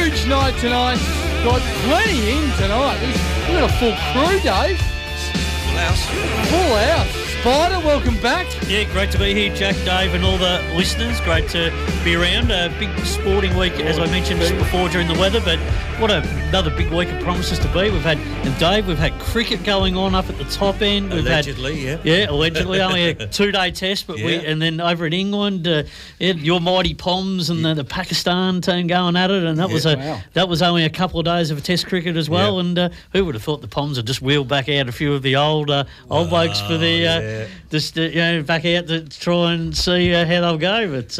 Huge night tonight. Got plenty in tonight. We've got a full crew, Dave. Full house. Full house. Spider, welcome back. Yeah, great to be here, Jack, Dave, and all the listeners. Great to be around. A big sporting week, as I mentioned just before, during the weather, but what another big week it promises to be. We've had, and Dave, we've had cricket going on up at the top end. Allegedly. Allegedly, only a 2-day test, but and then over in England, your mighty Poms and the Pakistan team going at it, and that was only a couple of days of test cricket as well. And who would have thought the Poms had just wheeled back out a few of the old blokes for the back out to try and see how they'll go. But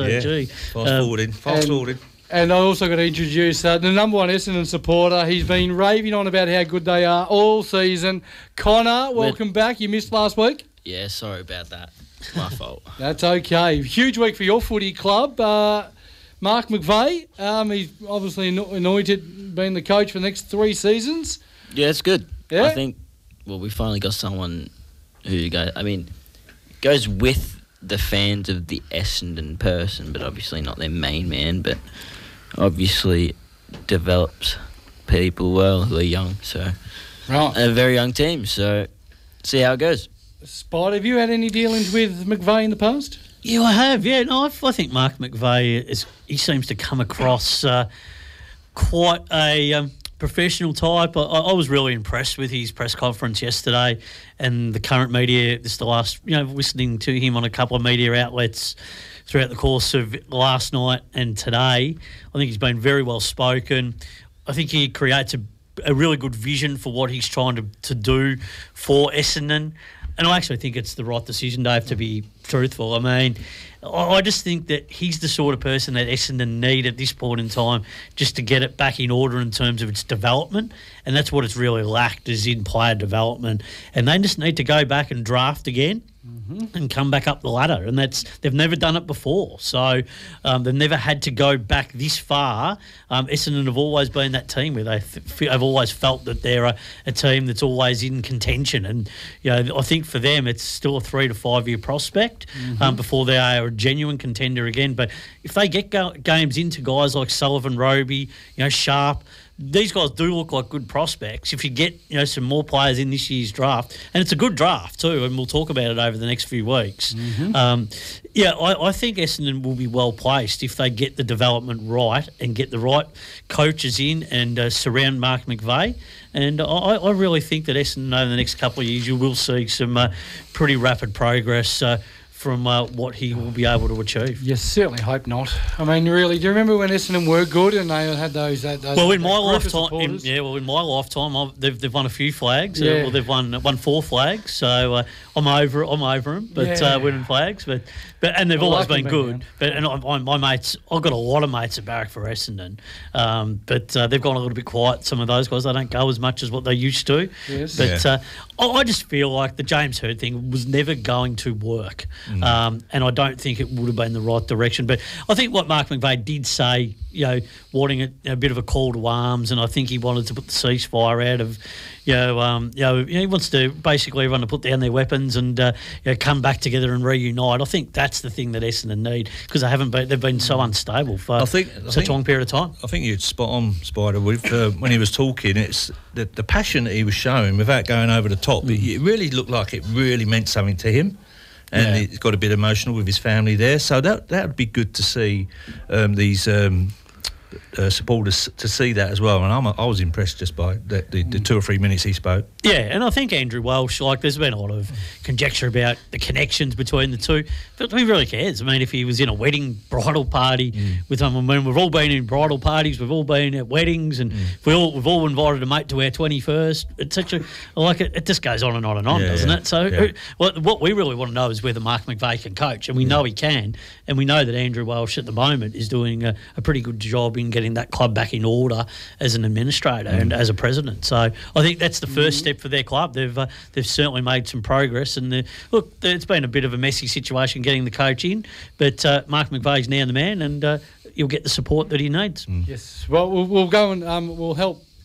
fast forwarding. And I also got to introduce the number one Essendon supporter. He's been raving on about how good they are all season. Connor, welcome back. You missed last week. Yeah, sorry about that. My fault. That's okay. Huge week for your footy club. Mark McVeigh, he's obviously anointed being the coach for the next 3 seasons. Yeah, it's good. Yeah? I think, we finally got someone who goes with the fans of the Essendon person, but obviously not their main man, but obviously develops people well who are young. So a very young team, so see how it goes. Spot, have you had any dealings with McVeigh in the past? Yeah, I have. Yeah, no, I think Mark McVeigh he seems to come across quite a professional type. I was really impressed with his press conference yesterday and the current media. This is the last, listening to him on a couple of media outlets throughout the course of last night and today. I think he's been very well spoken. I think he creates a really good vision for what he's trying to do for Essendon. And I actually think it's the right decision, Dave, to be truthful. I mean, I just think that he's the sort of person that Essendon need at this point in time just to get it back in order in terms of its development. And that's what it's really lacked, is in player development. And they just need to go back and draft again and come back up the ladder. And they've never done it before. So they've never had to go back this far. Essendon have always been that team where they've always felt that they're a team that's always in contention. And I think for them it's still a 3 to 5 year prospect before they are a genuine contender again. But if they get games into guys like Sullivan, Roby, Sharp, these guys do look like good prospects. If you get some more players in this year's draft, and it's a good draft too, and we'll talk about it over the next few weeks. I think Essendon will be well placed if they get the development right and get the right coaches in and surround Mark McVeigh. And I really think that Essendon over the next couple of years you will see some pretty rapid progress from what he will be able to achieve. You certainly hope not. I mean, really, do you remember when Essendon were good and they had those well, in my lifetime, they've won a few flags. Yeah. They've won 4 flags. So I'm over them. But winning flags, and they've always been good. My mates, I've got a lot of mates at Barrack for Essendon, but they've gone a little bit quiet. Some of those guys, they don't go as much as what they used to. Yes. But I just feel like the James Hird thing was never going to work. And I don't think it would have been the right direction. But I think what Mark McVeigh did say, wanting a bit of a call to arms, and I think he wanted to put the ceasefire out of, he wants to basically everyone to put down their weapons and come back together and reunite. I think that's the thing that Essendon need, because they've been so unstable for such a long period of time. I think you're spot on, Spider, with when he was talking. It's the passion that he was showing without going over the top. It really looked like it really meant something to him. And he's got a bit emotional with his family there. So that would be good to see these supporters to see that as well. And I was impressed just by the 2 or 3 minutes he spoke. Yeah, and I think Andrew Welsh, there's been a lot of conjecture about the connections between the two, but who really cares? I mean, if he was in a wedding bridal party with someone, when we've all been in bridal parties, we've all been at weddings, and we've all invited a mate to our 21st. It's such a it just goes on and on and on, doesn't it? So what we really want to know is whether Mark McVeigh can coach, and we know he can, and we know that Andrew Welsh at the moment is doing a pretty good job in getting that club back in order as an administrator and as a president. So I think that's the first step for their club. They've certainly made some progress, and it's been a bit of a messy situation getting the coach in, but Mark McVeigh's now the man, and he'll get the support that he needs. Yes. Well, we'll go and we'll help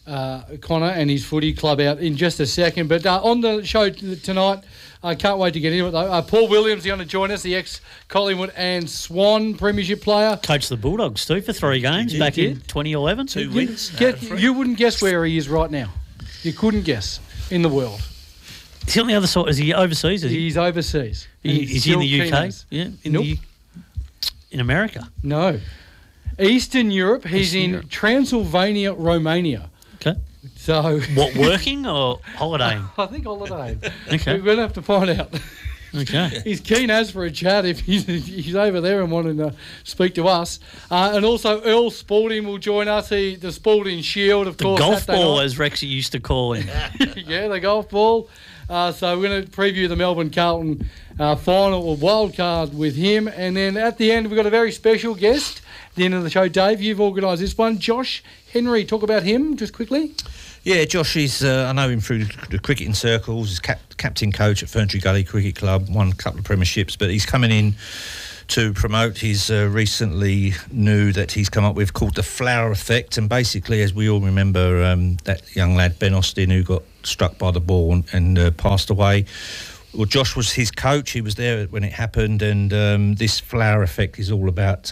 Connor and his footy club out in just a second. But on the show tonight, I can't wait to get into it, though. Paul Williams is going to join us, the ex-Collingwood and Swan premiership player. Coached the Bulldogs, too, for 3 games back in 2011. 2 wins. You wouldn't guess where he is right now. You couldn't guess in the world. Is he on the other side? Is he overseas? He's overseas. Is he in the UK? Yeah, in America? No. Eastern Europe. He's in Transylvania, Romania. Okay. So what, working or holidaying? I think holidaying. Okay. We're going to have to find out. Okay. He's keen as for a chat if he's over there and wanting to speak to us. And also Earl Spalding will join us, the Spalding Shield, of course. The golf Saturday ball, night. as Rexy used to call him. Yeah, the golf ball. So we're going to preview the Melbourne-Carlton final or wild card with him. And then at the end, we've got a very special guest at the end of the show. Dave, you've organised this one. Josh Henry, talk about him just quickly. Yeah, Josh is, I know him through the cricketing circles. He's captain coach at Ferntree Gully Cricket Club, won a couple of premierships, but he's coming in to promote his recently new that he's come up with called the Flower Effect. And basically, as we all remember, that young lad, Ben Austin, who got struck by the ball and passed away. Well, Josh was his coach. He was there when it happened. And this Flower Effect is all about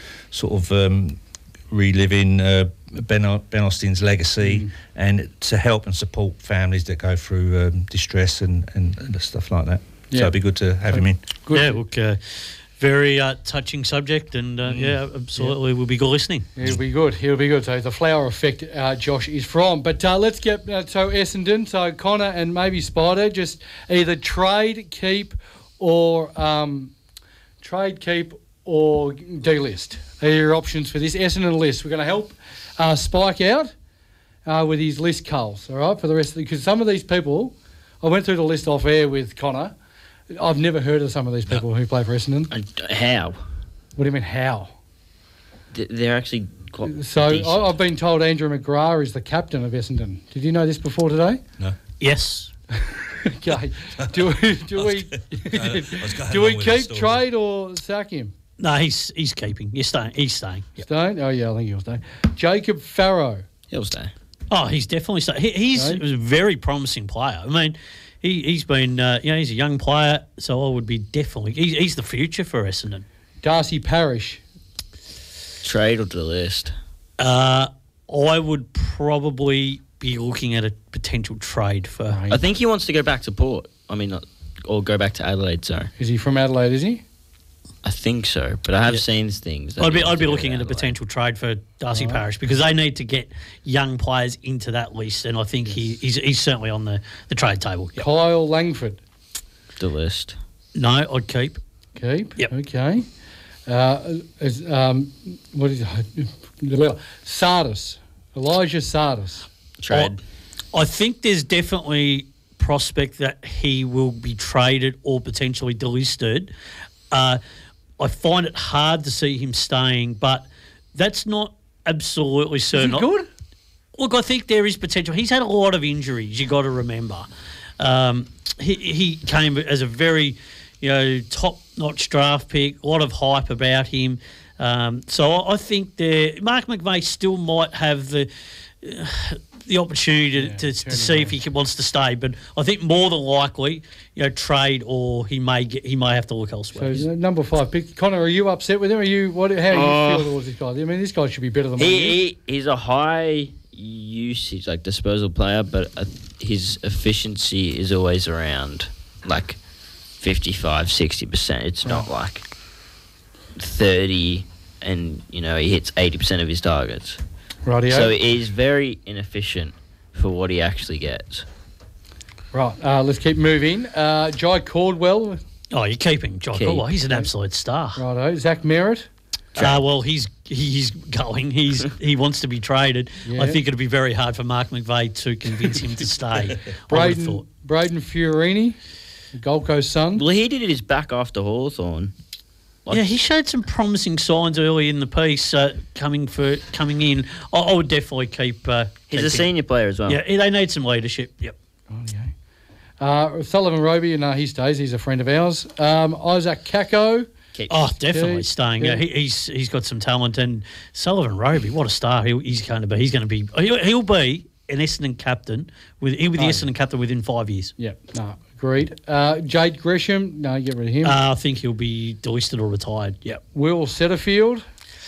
reliving Ben Austin's legacy and to help and support families that go through distress and stuff like that. Yeah. So it'd be good to have him in. Good. Yeah, look, very touching subject, and absolutely, we'll be good listening. He'll be good. So the Flower Effect, Josh is from. But let's get so Essendon, so Connor and maybe Spider, just either trade, keep, or delist. Are your options for this Essendon list? We're going to help Spike out with his list culls, all right, for the rest of because some of these people, I went through the list off air with Connor. I've never heard of some of these people who play for Essendon. How? What do you mean, how? They're actually quite So decent. I've been told Andrew McGrath is the captain of Essendon. Did you know this before today? No. Yes. Okay. Do we keep, trade, or sack him? No, he's keeping. He's staying. Yep. Staying? Oh, yeah, I think he'll stay. Jacob Farrow. He'll stay. Oh, he's definitely staying. He's Okay. a very promising player. I mean, he's been, he's a young player, so I would be definitely. He's the future for Essendon. Darcy Parish. Trade or delist? I would probably be looking at a potential trade for. Right. I think he wants to go back to Port. I mean, or go back to Adelaide. Sorry, Is he from Adelaide, is he? I think so. But I have seen things. that I'd he be wants to go looking to at a Adelaide. potential trade for Darcy Parish because they need to get young players into that list, and I think he's certainly on the trade table. Yep. Kyle Langford. Delist. No, I'd keep. Keep. Yep. Okay. What is it? Sardis. Elijah Sardis. Trade. I think there's definitely prospect that he will be traded or potentially delisted. I find it hard to see him staying, but that's not absolutely certain. Is he good? Look, I think there is potential. He's had a lot of injuries, you got to remember. He came as a very, top-notch draft pick, a lot of hype about him. So I think Mark McVeigh still might have the opportunity to see if he wants to stay, but I think more than likely, trade or he may have to look elsewhere. So number 5 pick. Connor, are you upset with him? How do you feel towards this guy? I mean, this guy should be better than He's a high usage, like disposal player, but his efficiency is always around like 55, 60%. It's not like 30 and, he hits 80% of his targets. Rightio. So he's very inefficient for what he actually gets. Right, let's keep moving. Jai Caldwell. Oh, you're keeping John Keep. Caldwell. He's an absolute star. Righto. Zach Merritt. Well, he's going. He wants to be traded. Yeah. I think it'd be very hard for Mark McVeigh to convince him to stay. I would have thought. Braden Fiorini, Gold Coast Sun. Well, he did his back after Hawthorn. Yeah, he showed some promising signs early in the piece coming in. I would definitely keep. He's a senior player as well. Yeah, they need some leadership. Yep. Okay. Sullivan Roby, and he stays. He's a friend of ours. Isaac Kako. Oh, definitely Keep. staying. Yeah. He's got some talent, and Sullivan Roby, what a star he's going to be. He'll be an Essendon captain. He'll be the Essendon captain within 5 years. Yeah, no, agreed. Jade Gresham, no, get rid of him. I think he'll be delisted or retired. Yep. Will Setterfield.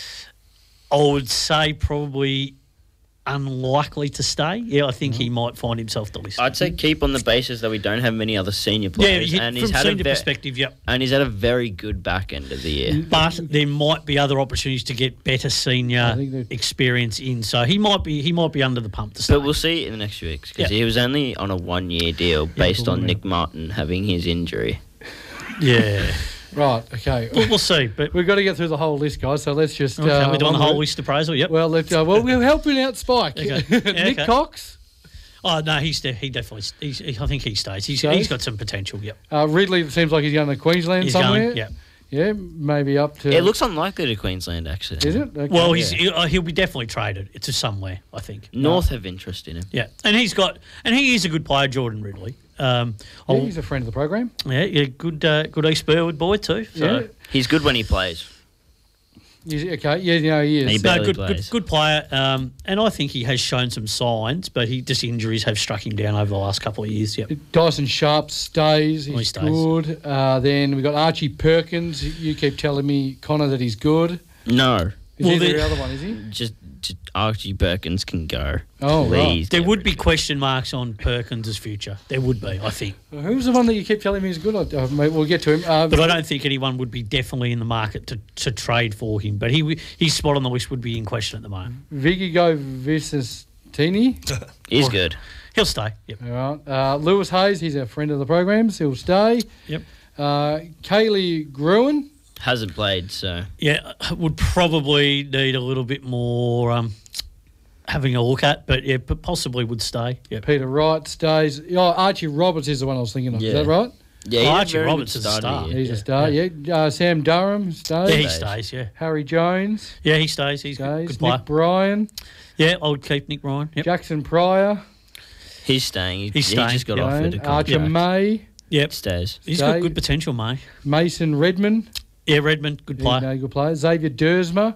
I would say probably unlikely to stay. Yeah, I think he might find himself delisted. I'd say keep on the basis that we don't have many other senior players. Yeah, and from senior perspective, yep. And he's had a very good back end of the year. But there might be other opportunities to get better senior experience in. So he might be under the pump to stay. But we'll see in the next few weeks because he was only on a 1 year deal based on Nick Martin having his injury. Yeah. Right, okay. We'll see. But we've got to get through the whole list, guys, so let's just... Okay, we're doing the whole list appraisal, yep. Well, we're helping out Spike. Okay. Nick Cox. Oh, no, I think he stays. He's got some potential, yep. Ridley seems like he's going to Queensland somewhere. Going, yep. Yeah, maybe up to... It looks unlikely to Queensland, actually. Is it? Okay. Well, he'll be definitely traded to somewhere, I think. North have interest in him. Yeah, and he is a good player, Jordan Ridley. He's a friend of the program. Yeah, good East Burwood boy too. So. Yeah. He's good when he plays. Okay, yeah, he is. He barely plays. Good player, and I think he has shown some signs, but injuries have struck him down over the last couple of years. Yep. Dyson Sharp stays. He's stays. good. Then we've got Archie Perkins. You keep telling me, Connor, that he's good. No. Is he the other one, is he? Just Archie Perkins can go. Oh, please. right. There would be question marks on Perkins' future. There would be, I think. Who's the one that you keep telling me is good? We'll get to him. But I don't think anyone would be definitely in the market to trade for him. But his spot on the list would be in question at the moment. Vigigo Vicentini. He's good. He'll stay. Yep. All right. Lewis Hayes, he's a friend of the programs. He'll stay. Yep. Kaylee Gruen. Hasn't played, so... Yeah, would probably need a little bit more having a look at, but possibly would stay. Yep. Peter Wright stays. Archie Roberts is the one I was thinking of. Yeah. Is that right? Yeah, Archie Roberts is a star. He's a star, yeah. Sam Durham stays. Yeah, he stays, yeah. Harry Jones. Yeah, he stays. He's stays. good player. Nick Bryan. Yeah, I would keep Nick Ryan. Yep. Jackson Pryor. He's staying. He's He staying. just got offered a contract. Archer May. Yep. Stays. He's got good potential, mate. Mason Redmond. Yeah, Redmond, good player. Good player. Xavier Dersma.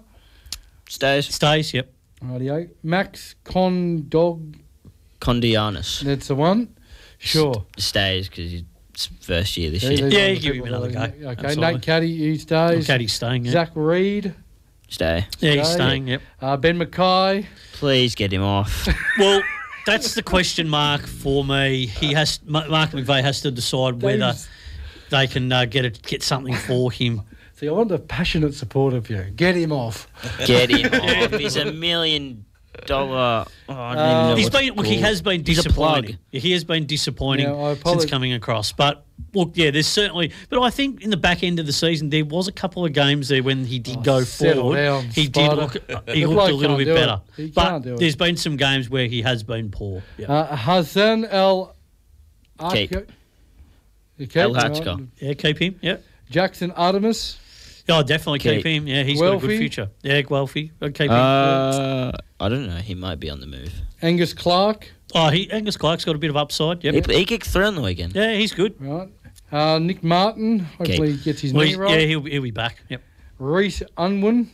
Stays, yep. Rightio. Max Condianis. Condianis. That's the one. Sure. Stays because he's first year this Yeah, year. Yeah, give him another go. Okay, Absolutely. Nate Caddy, he stays. Caddy's staying, yeah. Zach Reed. Stay. Yeah, he's Stay. staying, yep. Ben Mackay. Please get him off. Well, that's the question mark for me. Mark McVeigh has to decide whether they can get something for him. See, I want a passionate support of you. Get him off. Get him off. He's $1 million. I don't even know He has been He's a plug. disappointing. He has been disappointing Yeah, since coming across. But look, yeah, there's certainly. But I think in the back end of the season, there was a couple of games there when he did go settle forward. down, He did Spider. look. He The looked bloke a little can't bit do it. better. He But can't do it. there's been some games where he has been poor. Yeah, Hassan El. Keep. Okay, El Hatchka. yeah, keep him. Yeah. Jackson Artemis. Oh, definitely keep him. Yeah, he's got a good Guelphy. future. Yeah, Guelphy. I'd keep him. I don't know. He might be on the move. Angus Clark. Angus Clark's got a bit of upside. Yep. He kicked 3 on the weekend. Yeah, he's good. Right. Nick Martin. Hopefully he gets his knee right. Yeah, he'll be back. Yep. Reece Unwin.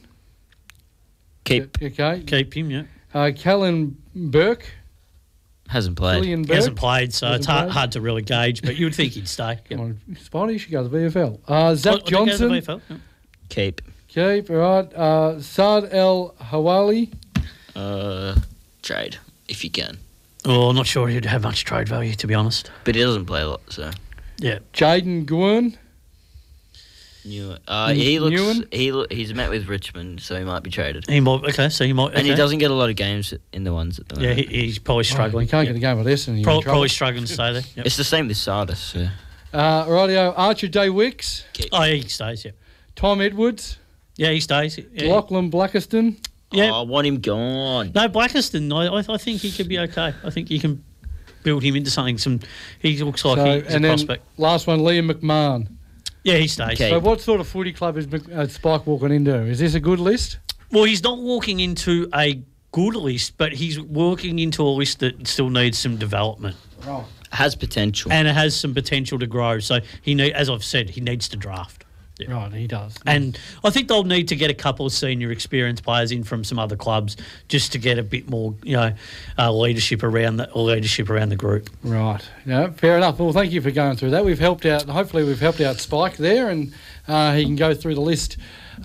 Keep. Okay. Keep him, yeah. Callan Burke. Hasn't played. Killian He Burke. hasn't played, so Hasn't it's played. hard to really gauge, but you would think he'd stay. Yep. Come on, Spidey, you should go to the VFL. Zach Johnson. VFL, yep. Keep. Okay, all right. Saad El Hawali. Trade, if you can. Oh, I'm not sure he'd have much trade value, to be honest. But he doesn't play a lot, so. Yeah. Jaden Gwyn. He's met with Richmond, so he might be traded. He might. Okay, so he might. And he okay. doesn't get a lot of games in the ones at the Yeah, moment. he's probably struggling. You can't Yeah. get a game with this, and you're in Probably struggling to stay there. Yep. It's the same with Sardis. So. Rightio. Archer Day Wicks. Oh, yeah, he stays. Yeah. Tom Edwards. Yeah, he stays. Yeah. Lachlan Blackiston. Yeah. Oh, I want him gone. No, Blackiston. I think he could be okay. I think you can build him into something. He looks like he's a and then prospect. last one, Liam McMahon. Yeah, he stays. Okay. So what sort of footy club is Spike walking into? Is this a good list? Well, he's not walking into a good list, but he's walking into a list that still needs some development. Oh. Has potential. And it has some potential to grow. So as I've said, he needs to draft. Yeah. Right, he does. And I think they'll need to get a couple of senior experienced players in from some other clubs just to get a bit more, leadership around the group. Right. Yeah, fair enough. Well, thank you for going through that. We've helped out. Hopefully, we've helped out Spike there, and he can go through the list.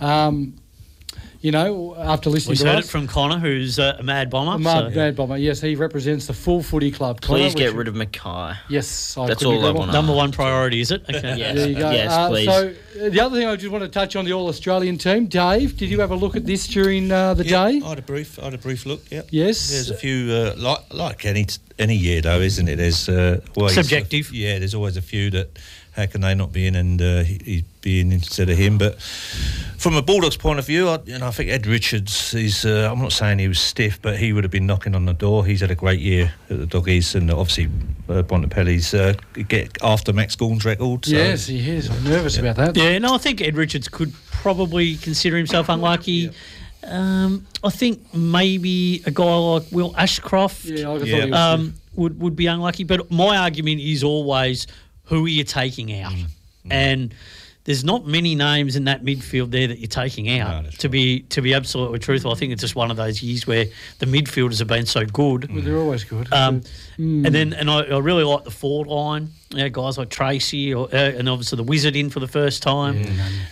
After listening We've to heard us. it from Connor, who's a Mad Bomber. Mad Bomber. Yes, he represents the full footy club. Please Connor, get rid of Mackay. Yes, That's all I want. Number one priority, is it? Okay. Yes. There you go. Yes, please. So the other thing I just want to touch on the All-Australian team. Dave, did you have a look at this during the day? I had a brief look. Yeah. Yes. There's a few like any year though, isn't it? There's always Subjective. there's always a few that how can they not be in and he'd be in instead of him. But from a Bulldogs point of view, I think Ed Richards is. I'm not saying he was stiff, but he would have been knocking on the door. He's had a great year at the Doggies, and obviously Bontempelli's get after Max Gawn's record. So. Yes, he is. I'm nervous about that. Yeah, no, I think Ed Richards could probably consider himself unlucky. I think maybe a guy like Will Ashcroft thought he was would be unlucky. But my argument is always, who are you taking out? And there's not many names in that midfield there that you're taking out. No, to be absolutely truthful, I think it's just one of those years where the midfielders have been so good. Well, they're always good. And I really like the forward line. Guys like Tracy and obviously the Wizard in for the first time.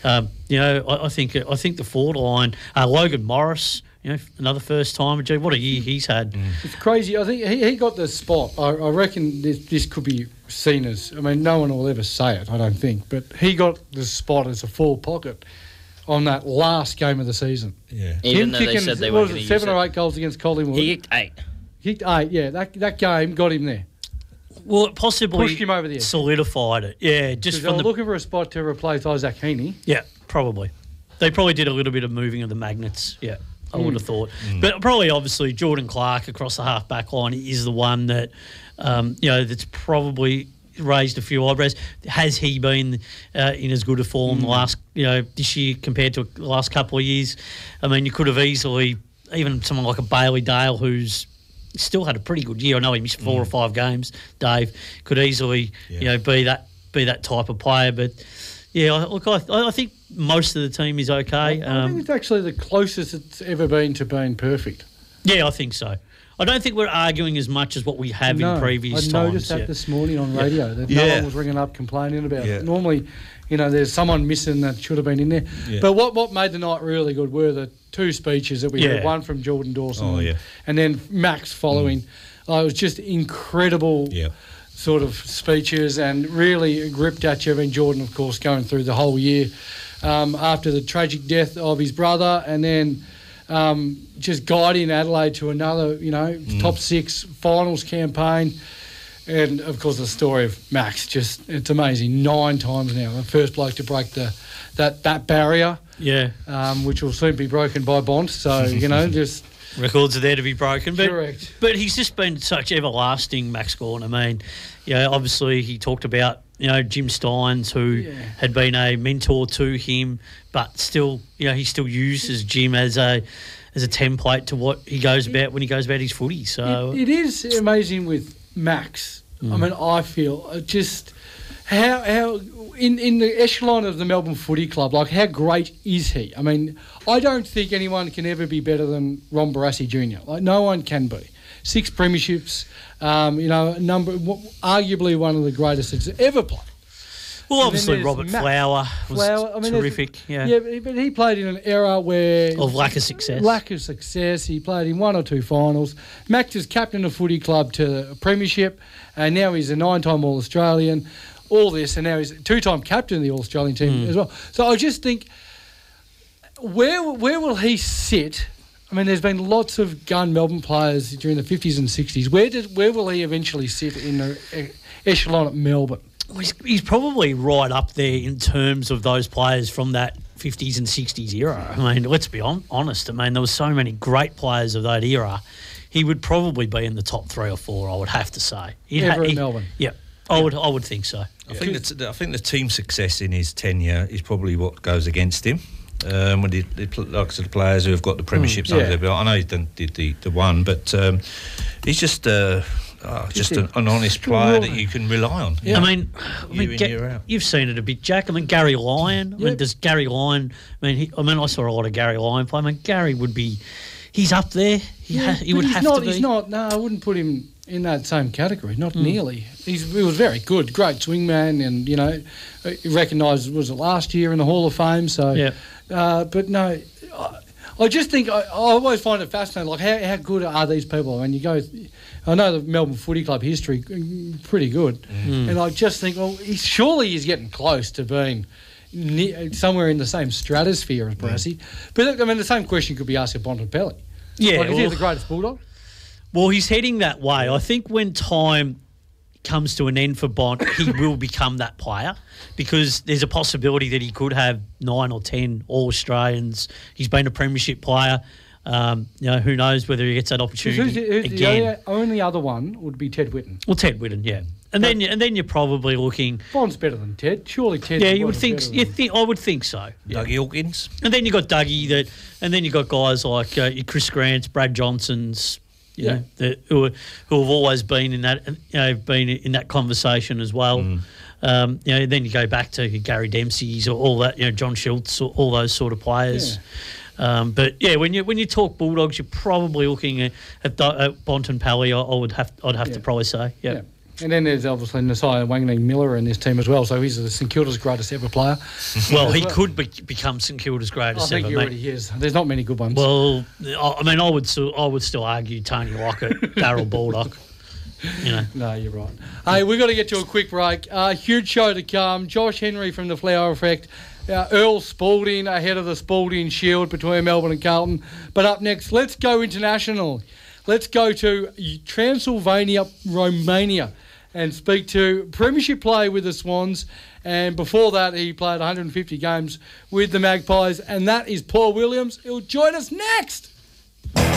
I think the forward line. Logan Morris, another first time. Gee, what a year he's had. It's crazy. I think he got the spot. I reckon this could be seen as. I mean, no one will ever say it, I don't think, but he got the spot as a full pocket on that last game of the season. Yeah. Even though they said they were going to use 7 or 8 goals against Collingwood. He kicked 8. Kicked 8. Yeah, that game got him there. Well, it possibly Pushed him over the edge. solidified it. Yeah, just They from were looking for a spot to replace Isaac Heaney. Yeah, probably. They probably did a little bit of moving of the magnets. Yeah, I would have thought. But probably, obviously, Jordan Clark across the half-back line is the one that, that's probably raised a few eyebrows. Has he been in as good a form this year compared to the last couple of years? I mean, you could have easily, even someone like a Bailey Dale who's still had a pretty good year. I know he missed 4 or 5 games, Dave, could easily, be that type of player. But, I think most of the team is okay. I think it's actually the closest it's ever been to being perfect. Yeah, I think so. I don't think we're arguing as much as what we have in previous times. I noticed that this morning on radio, that no one was ringing up complaining about it. Normally, there's someone missing that should have been in there. Yeah. But what made the night really good were the 2 speeches that we had, one from Jordan Dawson and then Max following. It was just incredible sort of speeches and really gripped at you. I mean, Jordan, of course, going through the whole year after the tragic death of his brother, and then just guiding Adelaide to another, top 6 finals campaign. And, of course, the story of Max, it's amazing. 9 times now. The first bloke to break that barrier, which will soon be broken by Bont. So, just... Records are there to be broken. Correct. But he's just been such everlasting, Max Gawn. I mean, obviously he talked about, Jim Steins, who had been a mentor to him, but still, he still uses Jim as a template to what he goes about when he goes about his footy. So it is amazing with Max. I mean, I feel just how in the echelon of the Melbourne Footy Club, like how great is he? I mean, I don't think anyone can ever be better than Ron Barassi Jr. Like no one can be. 6 premierships, arguably one of the greatest that's ever played. Well, obviously Robert Flower was terrific. Yeah, but he played in an era where... Of lack of success. Lack of success. He played in 1 or 2 finals. Max is captain of footy club to a premiership, and now he's a 9-time All-Australian. All this, and now he's a 2-time captain of the All-Australian team as well. So I just think, where will he sit? I mean, there's been lots of gun Melbourne players during the 50s and 60s. Where will he eventually sit in the echelon at Melbourne? Well, he's probably right up there in terms of those players from that 50s and 60s era. I mean, let's be honest. I mean, there were so many great players of that era. He would probably be in the top 3 or 4, I would have to say. Ever in Melbourne? Yeah, I would think so. I think the team success in his tenure is probably what goes against him. When like the players who have got the premierships under their belt, I know he did the one, but he's just just an honest player that you can rely on. Yeah. I mean, year in, year out. You've seen it a bit, Jack. I mean, Gary Lyon. I mean, does Gary Lyon? I saw a lot of Gary Lyon play. I mean, Gary would be. He's up there. He would have to be. He's not. No, I wouldn't put him in that same category. Not nearly. He was very good, great swingman, and recognised was it last year in the Hall of Fame. So, but no. I just think I always find it fascinating. Like how good are these people? I mean, I know the Melbourne Footy Club history pretty good, and I just think, well, surely he's getting close to being somewhere in the same stratosphere as Barassi. But I mean, the same question could be asked of Bontempelli. Yeah, is he the greatest Bulldog? Well, he's heading that way. I think when time comes to an end for Bont, he will become that player, because there's a possibility that he could have 9 or 10 All-Australians. He's been a premiership player. Who knows whether he gets that opportunity again. The only other one would be Ted Whitten. Well, Ted Whitten, yeah. And then you're probably looking. Bont's better than Ted. Surely Ted. Yeah, you would think. I would think so. Yeah. Dougie Hawkins. And then you got Dougie and then you got guys like Chris Grants, Brad Johnsons. You know, who have always been in that conversation as well. Then you go back to Gary Dempsey's or all that, John Schultz, or all those sort of players. Yeah. When you talk Bulldogs, you're probably looking at Bontempelli. I'd have to probably say, yeah. And then there's obviously Nasai Wanganeen Miller in this team as well, so he's the St Kilda's greatest ever player. Well, he could become St Kilda's greatest ever. I think he already is. There's not many good ones. Well, I mean, I would still argue Tony Lockett, Darryl Baldock. No, you're right. Hey, we've got to get to a quick break. Huge show to come. Josh Henry from the Flower Effect. Earl Spalding ahead of the Spalding Shield between Melbourne and Carlton. But up next, let's go international. Let's go to Transylvania, Romania, and speak to premiership play with the Swans. And before that, he played 150 games with the Magpies. And that is Paul Williams. He'll join us next.